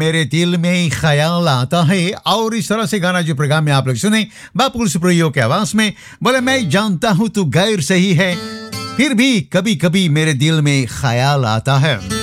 मेरे दिल में ख्याल आता है। और इस तरह से गाना जो प्रोग्राम में आप लोग सुने बापुल सुप्रियो के आवाज में, बोले मैं जानता हूं तू गैर सही है, फिर भी कभी कभी मेरे दिल में ख्याल आता है।